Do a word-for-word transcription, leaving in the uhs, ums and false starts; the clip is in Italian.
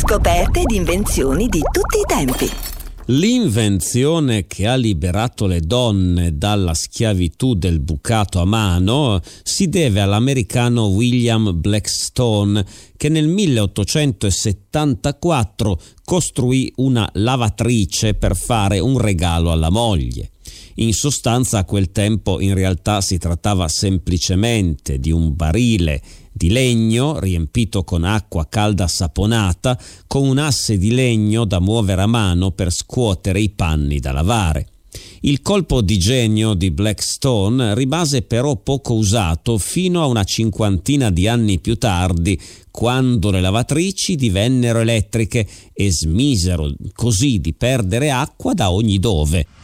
Scoperte ed invenzioni di tutti i tempi. L'invenzione che ha liberato le donne dalla schiavitù del bucato a mano si deve all'americano William Blackstone, che nel milleottocentosettantaquattro costruì una lavatrice per fare un regalo alla moglie. In sostanza, a quel tempo in realtà si trattava semplicemente di un barile di legno riempito con acqua calda saponata, con un asse di legno da muovere a mano per scuotere i panni da lavare. Il colpo di genio di Blackstone rimase però poco usato fino a una cinquantina di anni più tardi, quando le lavatrici divennero elettriche e smisero così di perdere acqua da ogni dove.